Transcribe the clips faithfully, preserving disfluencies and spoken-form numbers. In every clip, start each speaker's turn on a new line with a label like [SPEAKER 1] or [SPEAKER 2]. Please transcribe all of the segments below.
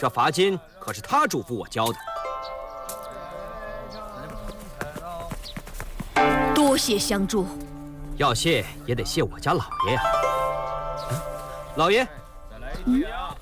[SPEAKER 1] 这罚金可是他嘱咐我交的。
[SPEAKER 2] 多谢相助。
[SPEAKER 1] 要谢也得谢我家老爷呀、啊。嗯、老爷，再来一局啊！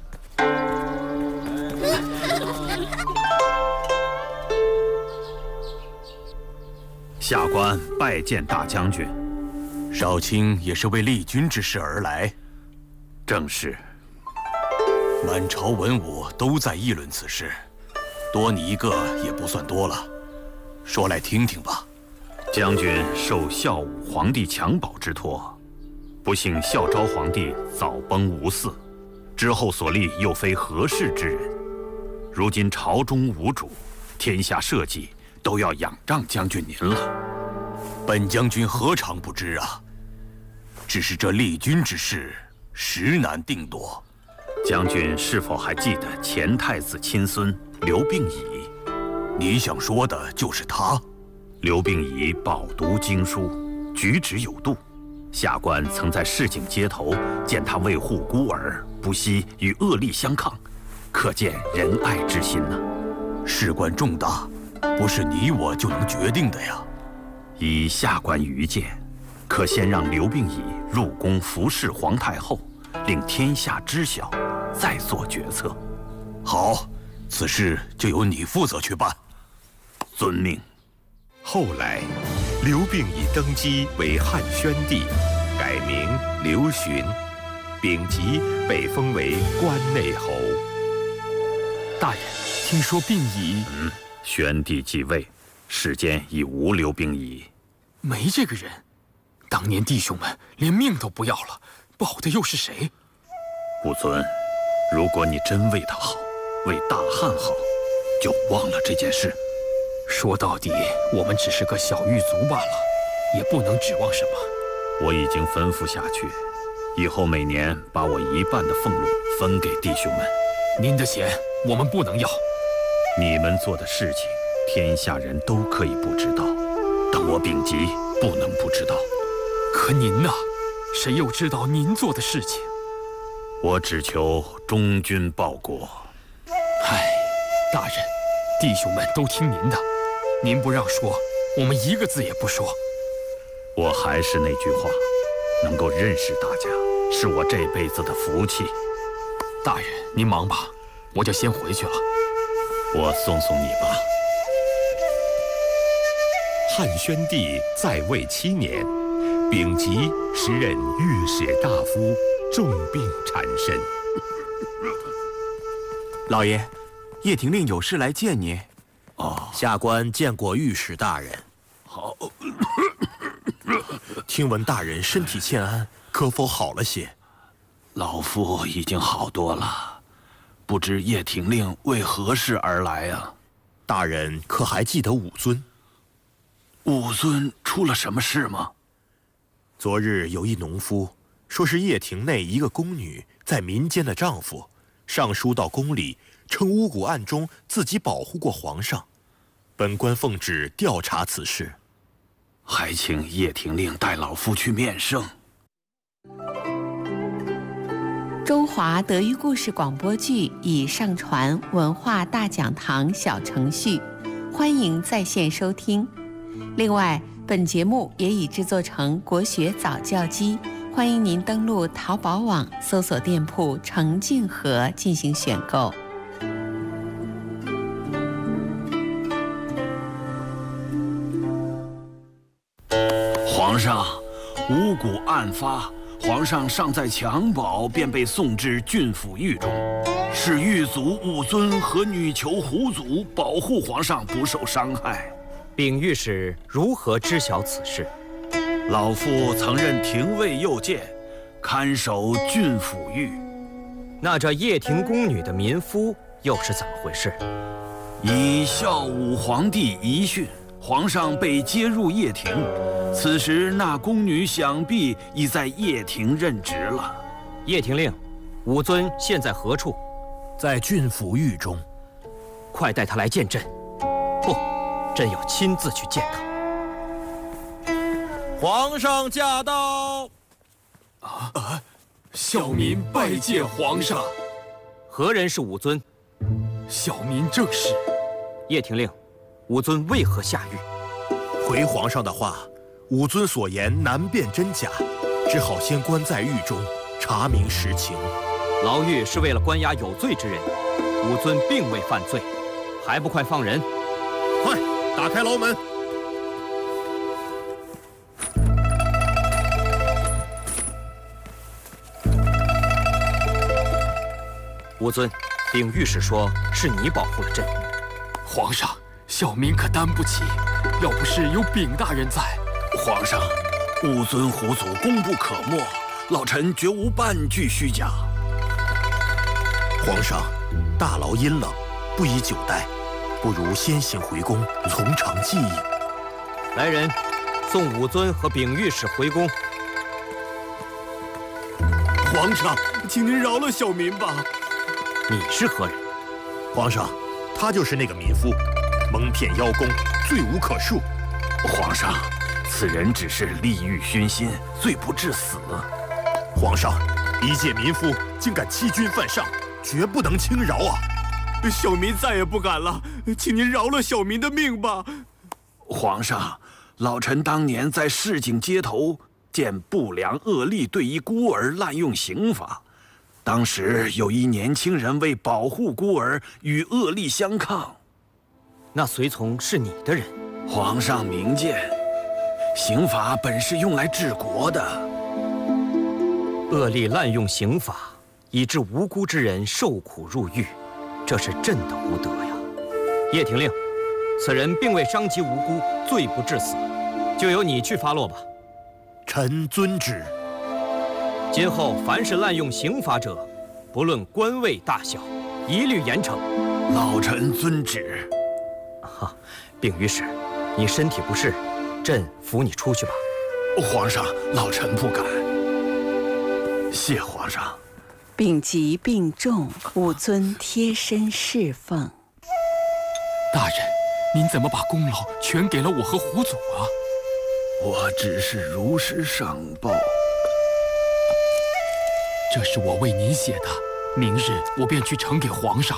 [SPEAKER 3] 下官拜见大将军。
[SPEAKER 4] 少卿也是为立军之事而来。
[SPEAKER 3] 正是。
[SPEAKER 4] 满朝文武都在议论此事，多你一个也不算多了。说来听听吧。
[SPEAKER 3] 将军受孝武皇帝襁褓之托，不幸孝昭皇帝早崩无嗣，之后所立又非合适之人。如今朝中无主，天下社稷都要仰仗将军您了。
[SPEAKER 4] 本将军何尝不知啊？只是这立军之事，实难定夺。
[SPEAKER 3] 将军是否还记得前太子亲孙刘病已？
[SPEAKER 4] 你想说的就是他。
[SPEAKER 3] 刘病已饱读经书，举止有度。下官曾在市井街头见他为护孤儿，不惜与恶吏相抗，可见仁爱之心呐、
[SPEAKER 4] 啊。事关重大，不是你我就能决定的呀。
[SPEAKER 3] 以下官愚见，可先让刘病已入宫服侍皇太后，令天下知晓，再做决策。
[SPEAKER 4] 好，此事就由你负责去办。
[SPEAKER 3] 遵命。
[SPEAKER 5] 后来，刘病已登基为汉宣帝，改名刘询，丙吉被封为关内侯。
[SPEAKER 6] 大人，听说病已……
[SPEAKER 3] 嗯，宣帝继位，世间已无刘病已。
[SPEAKER 6] 没这个人，当年弟兄们连命都不要了，保的又是谁？
[SPEAKER 3] 武尊，如果你真为他好，为大汉好，就忘了这件事。
[SPEAKER 6] 说到底，我们只是个小狱卒罢了，也不能指望什么。
[SPEAKER 3] 我已经吩咐下去，以后每年把我一半的俸禄分给弟兄们。
[SPEAKER 6] 您的钱我们不能要。
[SPEAKER 3] 你们做的事情，天下人都可以不知道，但我丙吉不能不知道。
[SPEAKER 6] 可您呢？谁又知道您做的事情？
[SPEAKER 3] 我只求忠君报国。
[SPEAKER 6] 唉，大人，弟兄们都听您的。您不让说，我们一个字也不说。
[SPEAKER 3] 我还是那句话，能够认识大家，是我这辈子的福气。
[SPEAKER 6] 大人，您忙吧，我就先回去了。
[SPEAKER 3] 我送送你吧。
[SPEAKER 5] 汉宣帝在位七年，丙吉时任御史大夫，重病缠身。
[SPEAKER 7] 老爷，叶廷令有事来见你。
[SPEAKER 4] 哦，
[SPEAKER 7] 下官见过御史大人。
[SPEAKER 4] 好，
[SPEAKER 7] 听闻大人身体欠安，可否好了些？
[SPEAKER 4] 老夫已经好多了，不知叶廷令为何事而来啊？
[SPEAKER 7] 大人可还记得武尊？
[SPEAKER 4] 武尊出了什么事吗？
[SPEAKER 7] 昨日有一农夫说是叶廷内一个宫女在民间的丈夫，上书到宫里，称巫蛊案中自己保护过皇上。本官奉旨调查此事，
[SPEAKER 4] 还请叶廷令带老夫去面圣。
[SPEAKER 8] 中华德育故事广播剧已上传文化大讲堂小程序，欢迎在线收听。另外，本节目也已制作成国学早教机，欢迎您登录淘宝网搜索店铺程静和进行选购。
[SPEAKER 4] 皇上，巫蛊案发，皇上尚在襁褓，便被送至郡府狱中，是狱卒武尊和女囚胡祖保护皇上不受伤害。
[SPEAKER 1] 禀御史如何知晓此事？
[SPEAKER 4] 老夫曾任廷尉右监，看守郡府狱。
[SPEAKER 1] 那这叶廷宫女的民夫又是怎么回事？
[SPEAKER 4] 以孝武皇帝遗训，皇上被接入掖庭，此时那宫女想必已在掖庭任职了。
[SPEAKER 1] 叶廷令，武尊现在何处？
[SPEAKER 7] 在郡府狱中。
[SPEAKER 1] 快带他来见朕。不，朕要亲自去见他。
[SPEAKER 7] 皇上驾到！
[SPEAKER 6] 啊啊！孝民拜见皇上。
[SPEAKER 1] 何人是武尊？
[SPEAKER 6] 小民正是。
[SPEAKER 1] 叶廷令，武尊为何下狱？
[SPEAKER 7] 回皇上的话，武尊所言难辨真假，只好先关在狱中，查明实情。
[SPEAKER 1] 牢狱是为了关押有罪之人，武尊并未犯罪，还不快放人？
[SPEAKER 7] 快，打开牢门！
[SPEAKER 1] 武尊，禀御史说是你保护了朕。
[SPEAKER 6] 皇上，小民可担不起，要不是有禀大人在。
[SPEAKER 4] 皇上，武尊虎祖功不可没，老臣绝无半句虚假。
[SPEAKER 7] 皇上，大牢阴冷，不宜久待，不如先行回宫，从长计议。
[SPEAKER 1] 来人，送武尊和秉御史回宫。
[SPEAKER 4] 皇上，请您饶了小民吧。
[SPEAKER 1] 你是何人？
[SPEAKER 7] 皇上，他就是那个民夫，蒙骗邀功，罪无可恕。
[SPEAKER 4] 皇上，此人只是利欲熏心，罪不至死。
[SPEAKER 7] 皇上，一介民夫竟敢欺君犯上，绝不能轻饶啊！
[SPEAKER 4] 小民再也不敢了，请您饶了小民的命吧。皇上，老臣当年在市井街头见不良恶吏对一孤儿滥用刑罚，当时有一年轻人为保护孤儿与恶吏相抗。
[SPEAKER 1] 那随从是你的人？
[SPEAKER 4] 皇上明鉴，刑法本是用来治国的。
[SPEAKER 1] 恶吏滥用刑法，以致无辜之人受苦入狱，这是朕的无德呀！叶廷令，此人并未伤及无辜，罪不至死，就由你去发落吧。
[SPEAKER 7] 臣遵旨。
[SPEAKER 1] 今后凡是滥用刑法者，不论官位大小，一律严惩。
[SPEAKER 4] 老臣遵旨。
[SPEAKER 1] 哈，秉御史，你身体不适，朕扶你出去吧。
[SPEAKER 4] 皇上，老臣不敢。谢皇上。
[SPEAKER 8] 丙吉病重，武尊贴身侍奉。
[SPEAKER 6] 大人，您怎么把功劳全给了我和虎祖啊？
[SPEAKER 4] 我只是如实上报。
[SPEAKER 6] 这是我为您写的，明日我便去呈给皇上。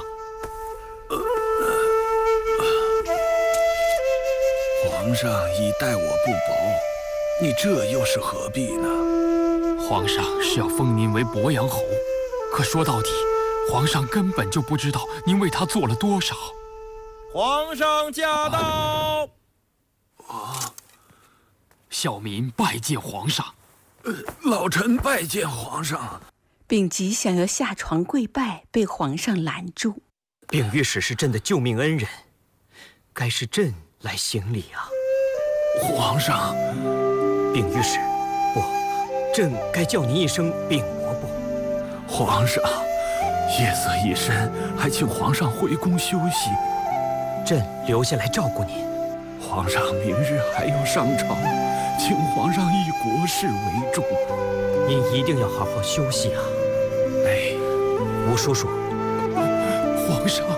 [SPEAKER 4] 皇上已待我不薄，你这又是何必呢？
[SPEAKER 6] 皇上是要封您为鄱阳侯，可说到底，皇上根本就不知道您为他做了多少。
[SPEAKER 2] 皇上驾到！
[SPEAKER 6] 啊！小民拜见皇上。
[SPEAKER 4] 呃，老臣拜见皇上。
[SPEAKER 8] 丙吉想要下床跪拜，被皇上拦住。
[SPEAKER 1] 秉御史是朕的救命恩人，该是朕来行礼啊。
[SPEAKER 4] 皇上，
[SPEAKER 1] 秉御史，不，朕该叫您一声秉伯伯。
[SPEAKER 4] 皇上，夜色已深，还请皇上回宫休息。
[SPEAKER 1] 朕留下来照顾您。
[SPEAKER 4] 皇上明日还要上朝，请皇上以国事为重。
[SPEAKER 1] 您一定要好好休息啊。
[SPEAKER 4] 哎，
[SPEAKER 1] 吴叔叔，
[SPEAKER 6] 皇上，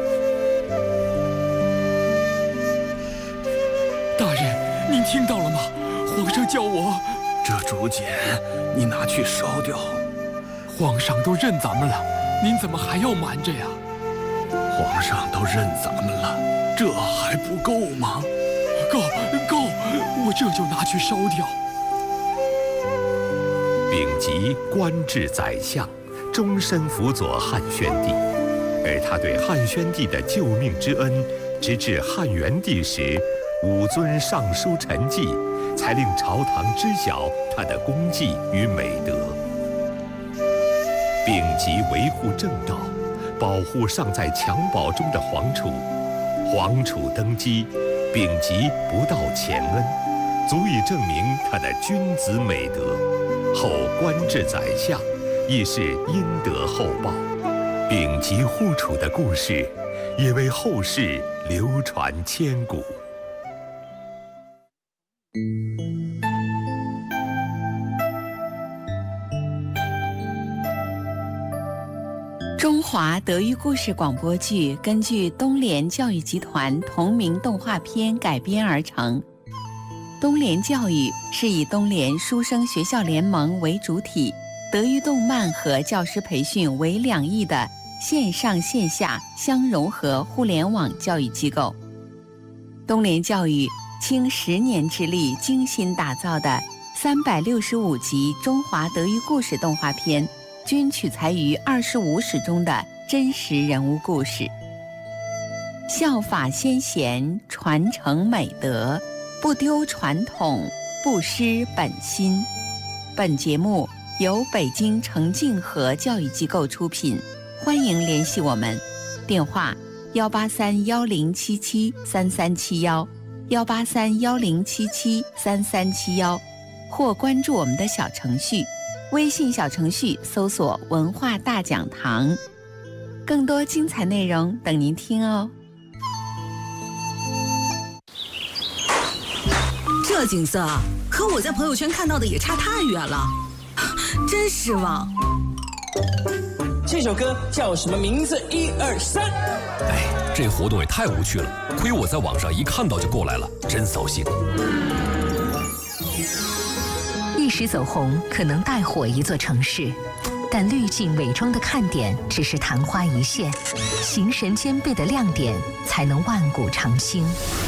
[SPEAKER 6] 大人，您听到了吗？皇上叫我。
[SPEAKER 4] 这竹简，你拿去烧掉。
[SPEAKER 6] 皇上都认咱们了，您怎么还要瞒着呀？
[SPEAKER 4] 皇上都认咱们了，这还不够吗？
[SPEAKER 6] 够够，我这就拿去烧掉。
[SPEAKER 5] 丙吉官至宰相，终身辅佐汉宣帝，而他对汉宣帝的救命之恩，直至汉元帝时，武尊上书陈记，才令朝堂知晓他的功绩与美德。丙吉维护正道，保护尚在襁褓中的皇储。皇储登基，丙吉不道前恩，足以证明他的君子美德。后官至宰相，亦是因德厚报。丙吉护储的故事，也为后世流传千古。
[SPEAKER 8] 中华德育故事广播剧根据东联教育集团同名动画片改编而成。东联教育是以东联书生学校联盟为主体，德育动漫和教师培训为两翼的线上线下相融合互联网教育机构。东联教育倾十年之力精心打造的三百六十五集中华德育故事动画片，均取材于二十五史中的真实人物故事。效法先贤，传承美德，不丢传统，不失本心。本节目由北京程静和教育机构出品，欢迎联系我们，电话幺八三幺零七七三三七幺，幺八三幺零七七三三七幺，或关注我们的小程序，微信小程序搜索“文化大讲堂”，更多精彩内容等您听哦。
[SPEAKER 9] 这景色和我在朋友圈看到的也差太远了，真失望。
[SPEAKER 10] 这首歌叫什么名字？一二三。
[SPEAKER 11] 哎，这活动也太无趣了，亏我在网上一看到就过来了，真扫兴。
[SPEAKER 12] 一时走红可能带火一座城市，但滤镜伪装的看点只是昙花一现，形神兼备的亮点才能万古长青。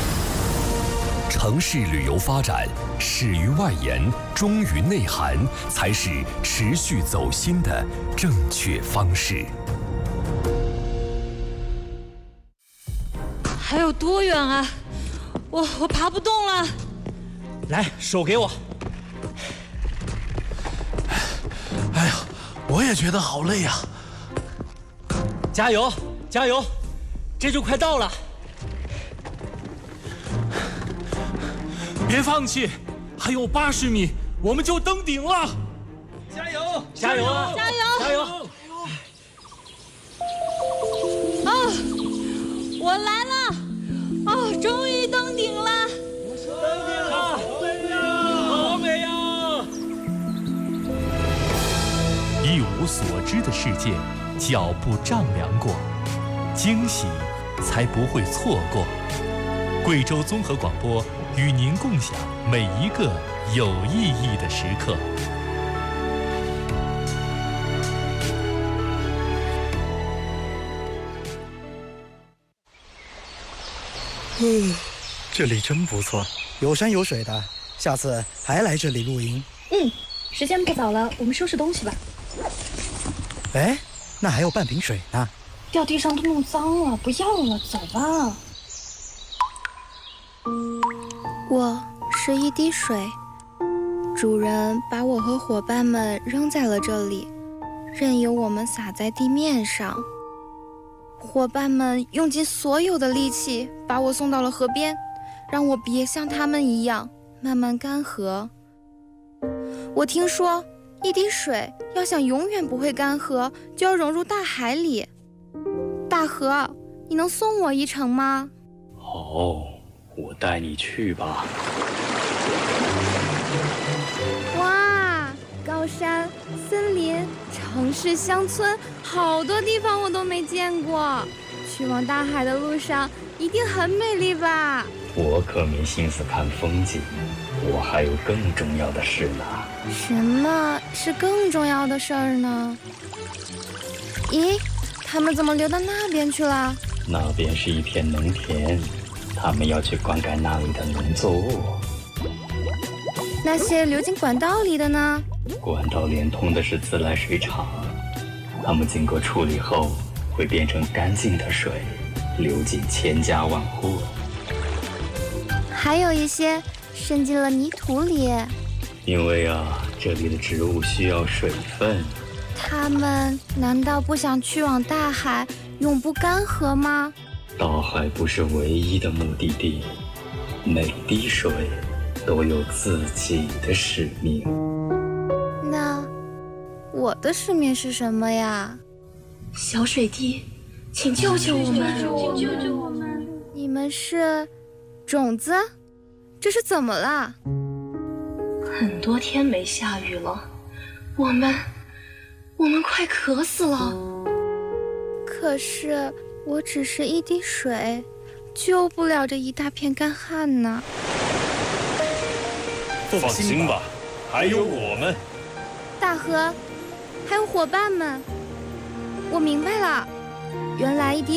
[SPEAKER 11] 城市旅游发展，始于外延，忠于内涵，才是持续走心的正确方式。
[SPEAKER 13] 还有多远啊？我我爬不动了。
[SPEAKER 2] 来，手给我。
[SPEAKER 14] 哎呀，我也觉得好累呀！
[SPEAKER 2] 加油，加油，这就快到了。
[SPEAKER 14] 别放弃，还有八十米，我们就登顶了！
[SPEAKER 2] 加油！加油！
[SPEAKER 13] 加油！
[SPEAKER 2] 加油！
[SPEAKER 13] 啊，我来了！哦，终于登顶了！
[SPEAKER 2] 登顶了！好美呀！
[SPEAKER 5] 一无所知的世界，脚步丈量过，惊喜才不会错过。贵州综合广播与您共享每一个有意义的时刻。
[SPEAKER 15] 嗯，这里真不错，有山有水的，下次还来这里露营。
[SPEAKER 16] 嗯，时间不早了，我们收拾东西吧。
[SPEAKER 15] 哎，那还有半瓶水呢。
[SPEAKER 16] 掉地上都弄脏了，不要了，走吧。
[SPEAKER 17] 我是一滴水，主人把我和伙伴们扔在了这里，任由我们洒在地面上。伙伴们用尽所有的力气把我送到了河边，让我别像他们一样慢慢干涸。我听说，一滴水要想永远不会干涸，就要融入大海里。大河，你能送我一程吗？
[SPEAKER 18] 哦，我带你去吧。
[SPEAKER 17] 哇，高山、森林、城市、乡村，好多地方我都没见过。去往大海的路上一定很美丽吧？
[SPEAKER 18] 我可没心思看风景，我还有更重要的事呢。
[SPEAKER 17] 什么是更重要的事儿呢？咦，他们怎么流到那边去了？
[SPEAKER 18] 那边是一片农田，他们要去灌溉那里的农作物。
[SPEAKER 17] 那些流进管道里的呢？
[SPEAKER 18] 管道连通的是自来水厂，它们经过处理后会变成干净的水，流进千家万户。
[SPEAKER 17] 还有一些渗进了泥土里。
[SPEAKER 18] 因为啊，这里的植物需要水分。
[SPEAKER 17] 它们难道不想去往大海，永不干涸吗？
[SPEAKER 18] 大海不是唯一的目的地，每滴水都有自己的使命。
[SPEAKER 17] 那我的使命是什么呀？
[SPEAKER 16] 小水滴，请救救我们！
[SPEAKER 17] 请救救我们！你们是种子？这是怎么了？
[SPEAKER 16] 很多天没下雨了，我们我们快渴死了。
[SPEAKER 17] 可是我只是一滴水，救不了这一大片干旱呢。
[SPEAKER 3] 放心吧，还有我们。
[SPEAKER 17] 大河，还有伙伴们，我明白了， 原来一滴